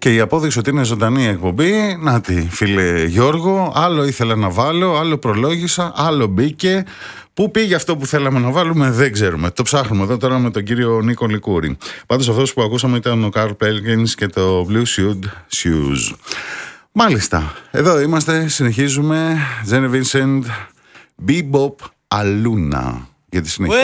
Και η απόδειξη ότι είναι ζωντανή εκπομπή, να τη φίλε Γιώργο, άλλο ήθελα να βάλω, άλλο προλόγησα, άλλο μπήκε. Πού πήγε αυτό που θέλαμε να βάλουμε, δεν ξέρουμε. Το ψάχνουμε εδώ τώρα με τον κύριο Νίκο Λικούρη. Πάντως αυτός που ακούσαμε ήταν ο Carl Perkins και το Blue Suede Shoes. Μάλιστα, εδώ είμαστε, συνεχίζουμε. Jenny Vincent, Bebop Aluna. Για τη συνέχεια.